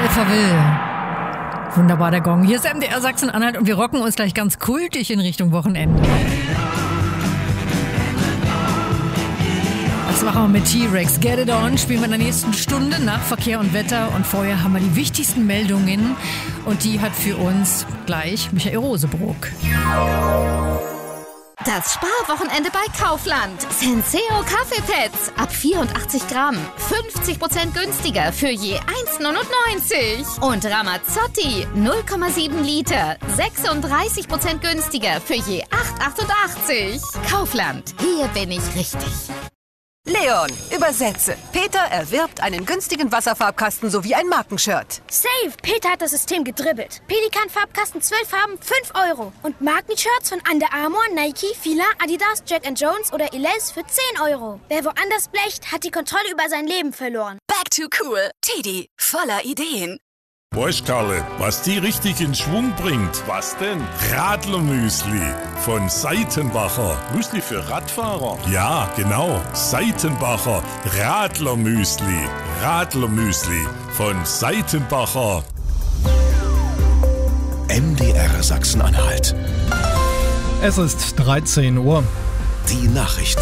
Alphaville. Wunderbar, der Gong. Hier ist MDR Sachsen-Anhalt und wir rocken uns gleich ganz kultig in Richtung Wochenende. Das machen wir mit T-Rex. Get It On spielen wir in der nächsten Stunde nach Verkehr und Wetter. Und vorher haben wir die wichtigsten Meldungen. Und die hat für uns gleich Michael Rosebrook. Das Sparwochenende bei Kaufland. Senseo Kaffeepads ab 84 Gramm. 50% günstiger für je 1,99. Und Ramazzotti 0,7 Liter. 36% günstiger für je 8,88. Kaufland. Hier bin ich richtig. Leon, übersetze. Peter erwirbt einen günstigen Wasserfarbkasten sowie ein Markenshirt. Safe! Peter hat das System gedribbelt. Pelikan-Farbkasten 12 Farben, 5 €. Und Markenshirts von Under Armour, Nike, Fila, Adidas, Jack & Jones oder Elize für 10 €. Wer woanders blecht, hat die Kontrolle über sein Leben verloren. Back to cool. Teddy, voller Ideen. Weißt, Karle, was die richtig in Schwung bringt? Was denn? Radlermüsli von Seitenbacher. Müsli für Radfahrer? Ja, genau. Seitenbacher Radlermüsli. Radlermüsli von Seitenbacher. MDR Sachsen-Anhalt. Es ist 13 Uhr. Die Nachrichten.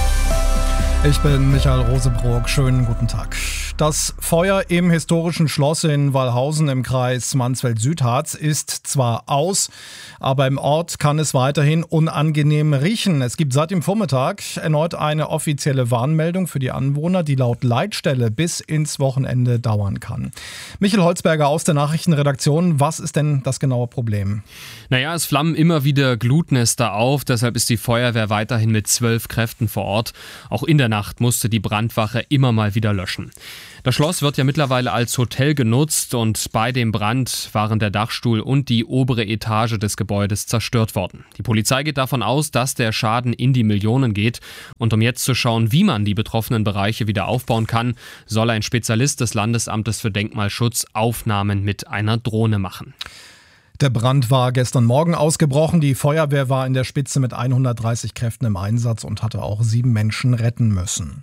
Ich bin Michael Rosebrook. Schönen guten Tag. Das Feuer im historischen Schloss in Wallhausen im Kreis Mansfeld-Südharz ist zwar aus, aber im Ort kann es weiterhin unangenehm riechen. Es gibt seit dem Vormittag erneut eine offizielle Warnmeldung für die Anwohner, die laut Leitstelle bis ins Wochenende dauern kann. Michael Holzberger aus der Nachrichtenredaktion, was ist denn das genaue Problem? Naja, es flammen immer wieder Glutnester auf, deshalb ist die Feuerwehr weiterhin mit 12 Kräften vor Ort. Auch in der Nacht musste die Brandwache immer mal wieder löschen. Das Schloss wird ja mittlerweile als Hotel genutzt und bei dem Brand waren der Dachstuhl und die obere Etage des Gebäudes zerstört worden. Die Polizei geht davon aus, dass der Schaden in die Millionen geht. Und um jetzt zu schauen, wie man die betroffenen Bereiche wieder aufbauen kann, soll ein Spezialist des Landesamtes für Denkmalschutz Aufnahmen mit einer Drohne machen. Der Brand war gestern Morgen ausgebrochen. Die Feuerwehr war in der Spitze mit 130 Kräften im Einsatz und hatte auch 7 Menschen retten müssen.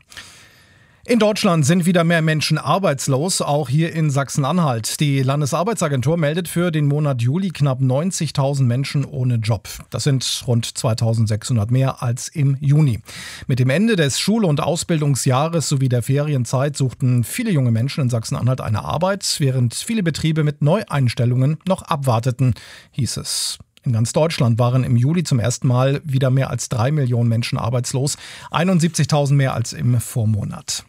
In Deutschland sind wieder mehr Menschen arbeitslos, auch hier in Sachsen-Anhalt. Die Landesarbeitsagentur meldet für den Monat Juli knapp 90.000 Menschen ohne Job. Das sind rund 2.600 mehr als im Juni. Mit dem Ende des Schul- und Ausbildungsjahres sowie der Ferienzeit suchten viele junge Menschen in Sachsen-Anhalt eine Arbeit, während viele Betriebe mit Neueinstellungen noch abwarteten, hieß es. In ganz Deutschland waren im Juli zum ersten Mal wieder mehr als 3 Millionen Menschen arbeitslos, 71.000 mehr als im Vormonat.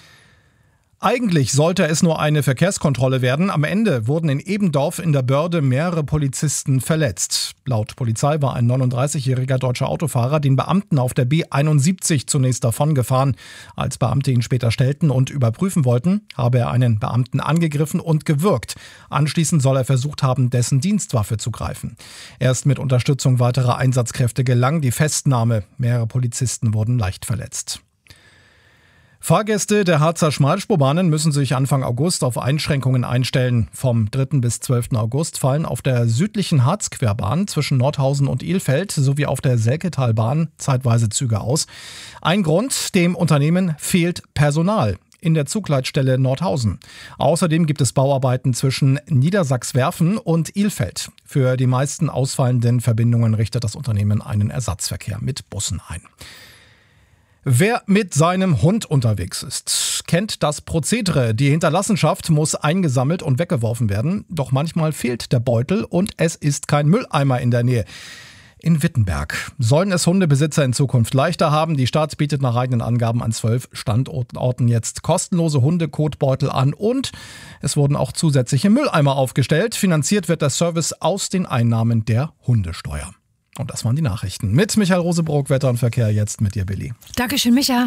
Eigentlich sollte es nur eine Verkehrskontrolle werden. Am Ende wurden in Ebendorf in der Börde mehrere Polizisten verletzt. Laut Polizei war ein 39-jähriger deutscher Autofahrer den Beamten auf der B71 zunächst davongefahren. Als Beamte ihn später stellten und überprüfen wollten, habe er einen Beamten angegriffen und gewürgt. Anschließend soll er versucht haben, dessen Dienstwaffe zu greifen. Erst mit Unterstützung weiterer Einsatzkräfte gelang die Festnahme. Mehrere Polizisten wurden leicht verletzt. Fahrgäste der Harzer Schmalspurbahnen müssen sich Anfang August auf Einschränkungen einstellen. Vom 3. bis 12. August fallen auf der südlichen Harzquerbahn zwischen Nordhausen und Ilfeld sowie auf der Selketalbahn zeitweise Züge aus. Ein Grund: dem Unternehmen fehlt Personal in der Zugleitstelle Nordhausen. Außerdem gibt es Bauarbeiten zwischen Niedersachswerfen und Ilfeld. Für die meisten ausfallenden Verbindungen richtet das Unternehmen einen Ersatzverkehr mit Bussen ein. Wer mit seinem Hund unterwegs ist, kennt das Prozedere. Die Hinterlassenschaft muss eingesammelt und weggeworfen werden. Doch manchmal fehlt der Beutel und es ist kein Mülleimer in der Nähe. In Wittenberg sollen es Hundebesitzer in Zukunft leichter haben. Die Stadt bietet nach eigenen Angaben an 12 Standorten jetzt kostenlose Hundekotbeutel an und es wurden auch zusätzliche Mülleimer aufgestellt. Finanziert wird der Service aus den Einnahmen der Hundesteuer. Und das waren die Nachrichten. Mit Michael Rosebrook, Wetter und Verkehr, jetzt mit dir, Billy. Dankeschön, Micha.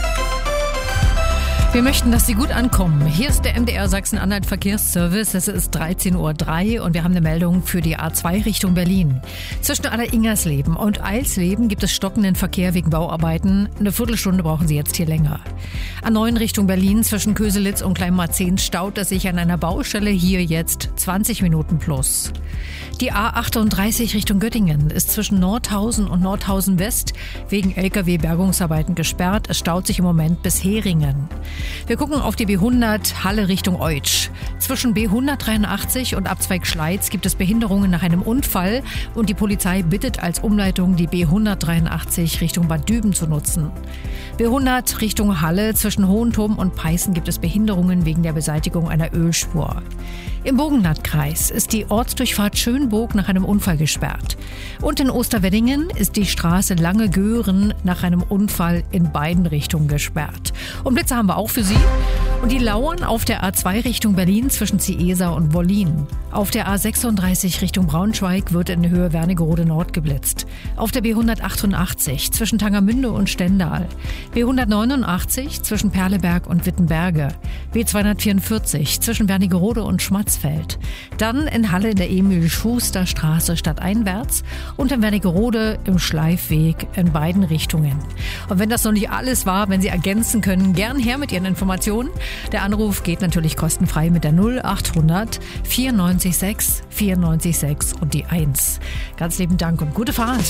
Wir möchten, dass Sie gut ankommen. Hier ist der MDR Sachsen-Anhalt Verkehrsservice. Es ist 13.03 Uhr und wir haben eine Meldung für die A2 Richtung Berlin. Zwischen Aller-Ingersleben und Eilsleben gibt es stockenden Verkehr wegen Bauarbeiten. Eine Viertelstunde brauchen Sie jetzt hier länger. A9 Richtung Berlin zwischen Köselitz und Kleinmarzehn staut es sich an einer Baustelle. Hier jetzt 20 Minuten plus. Die A38 Richtung Göttingen ist zwischen Nordhausen und Nordhausen West wegen Lkw-Bergungsarbeiten gesperrt. Es staut sich im Moment bis Heringen. Wir gucken auf die B100 Halle Richtung Eutsch. Zwischen B183 und Abzweig Schleiz gibt es Behinderungen nach einem Unfall und die Polizei bittet als Umleitung die B183 Richtung Bad Düben zu nutzen. B100 Richtung Halle zwischen Hohenturm und Peißen gibt es Behinderungen wegen der Beseitigung einer Ölspur. Im Burgenlandkreis ist die Ortsdurchfahrt Schönburg nach einem Unfall gesperrt. Und in Osterweddingen ist die Straße Lange-Göhren nach einem Unfall in beiden Richtungen gesperrt. Und Blitze haben wir auch für Sie. Und die lauern auf der A2 Richtung Berlin zwischen Ziesa und Wollin. Auf der A36 Richtung Braunschweig wird in Höhe Wernigerode Nord geblitzt. Auf der B188 zwischen Tangermünde und Stendal. B189 zwischen Perleberg und Wittenberge. B244 zwischen Wernigerode und Schmatzfeld. Dann in Halle in der Emil-Schuster-Straße stadteinwärts und in Wernigerode im Schleifweg in beiden Richtungen. Und wenn das noch nicht alles war, wenn Sie ergänzen können, gern her mit Ihren Informationen. Der Anruf geht natürlich kostenfrei mit der 0800 94 6 und die 1. Ganz lieben Dank und gute Fahrt.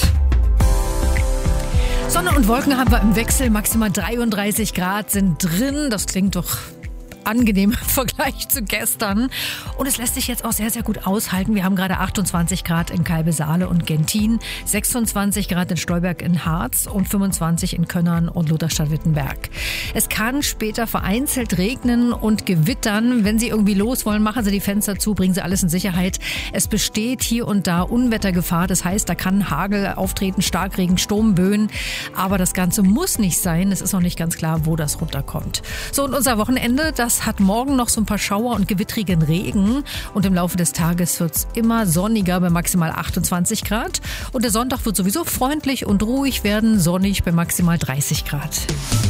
Sonne und Wolken haben wir im Wechsel. Maximal 33 Grad sind drin. Das klingt doch angenehm im Vergleich zu gestern. Und es lässt sich jetzt auch sehr, sehr gut aushalten. Wir haben gerade 28 Grad in Kalbe-Saale und Gentin, 26 Grad in Stolberg in Harz und 25 in Könnern und Lutherstadt-Wittenberg. Es kann später vereinzelt regnen und gewittern. Wenn Sie irgendwie los wollen, machen Sie die Fenster zu, bringen Sie alles in Sicherheit. Es besteht hier und da Unwettergefahr. Das heißt, da kann Hagel auftreten, Starkregen, Sturmböen. Aber das Ganze muss nicht sein. Es ist noch nicht ganz klar, wo das runterkommt. So, und unser Wochenende, das hat morgen noch so ein paar Schauer und gewittrigen Regen. Und im Laufe des Tages wird es immer sonniger bei maximal 28 Grad. Und der Sonntag wird sowieso freundlich und ruhig werden, sonnig bei maximal 30 Grad.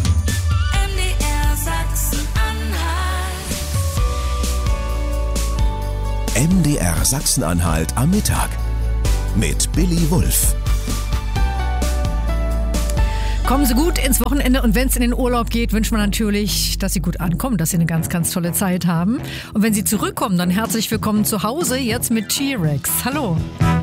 MDR Sachsen-Anhalt am Mittag mit Billy Wulff. Kommen Sie gut ins Wochenende und wenn es in den Urlaub geht, wünscht man natürlich, dass Sie gut ankommen, dass Sie eine ganz, ganz tolle Zeit haben. Und wenn Sie zurückkommen, dann herzlich willkommen zu Hause, jetzt mit T-Rex. Hallo.